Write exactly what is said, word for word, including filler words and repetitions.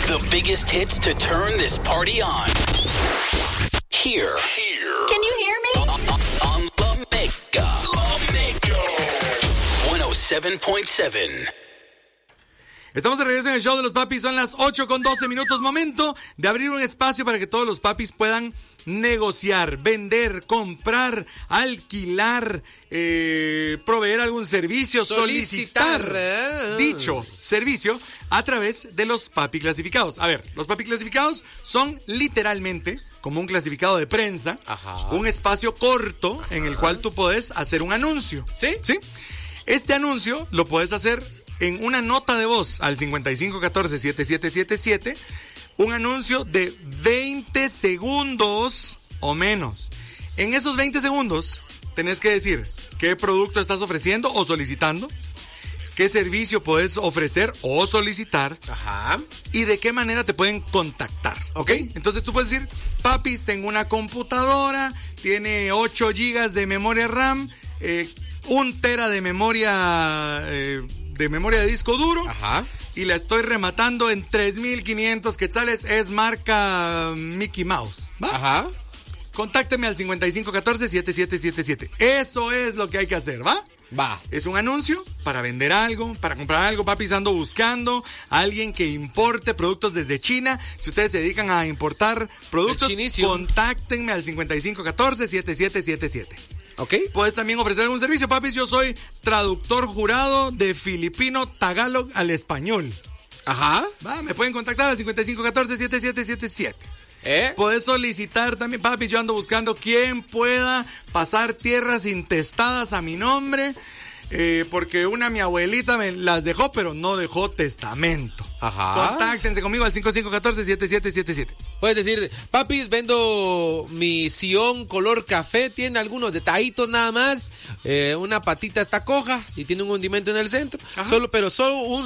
The biggest hits to turn this party on. Here. Here. Can you hear me? On, on La Mega. La Mega. ciento siete punto siete. Estamos de regreso en el show de los papis, son las ocho con doce minutos, momento de abrir un espacio para que todos los papis puedan negociar, vender, comprar, alquilar, eh, proveer algún servicio, solicitar, solicitar dicho servicio a través de los papi clasificados. A ver, los papi clasificados son literalmente como un clasificado de prensa, Ajá. un espacio corto Ajá. en el cual tú puedes hacer un anuncio. ¿Sí? ¿Sí? Este anuncio lo puedes hacer en una nota de voz al cincuenta y cinco uno cuatro siete siete siete siete, un anuncio de veinte segundos o menos. En esos veinte segundos tenés que decir qué producto estás ofreciendo o solicitando, qué servicio puedes ofrecer o solicitar, Ajá. y de qué manera te pueden contactar. ¿Ok? Entonces tú puedes decir, papis, tengo una computadora, tiene ocho gigas de memoria RAM, eh, un tera de memoria... Eh, de memoria de disco duro, Ajá. y la estoy rematando en tres mil quinientos quetzales, es marca Mickey Mouse, ¿va? Ajá. Contácteme al cincuenta y cinco uno cuatro siete siete siete siete. Eso es lo que hay que hacer, ¿va? Va. Es un anuncio para vender algo, para comprar algo. Papis, ando buscando a alguien que importe productos desde China. Si ustedes se dedican a importar productos, contáctenme al cincuenta y cinco uno cuatro siete siete siete siete. Ok. Puedes también ofrecer algún servicio, papis. Yo soy traductor jurado de filipino tagalog al español. Ajá. Va, me pueden contactar al cincuenta y cinco uno cuatro siete siete siete siete. ¿Eh? Puedes solicitar también, papi, yo ando buscando quien pueda pasar tierras intestadas a mi nombre, eh, porque una mi abuelita me las dejó, pero no dejó testamento. Ajá. Contáctense conmigo al cincuenta y cinco uno cuatro siete siete siete siete. Puedes decir, papis, vendo mi sillón color café, tiene algunos detallitos nada más, eh, una patita está coja y tiene un hundimento en el centro, Ajá. solo pero solo un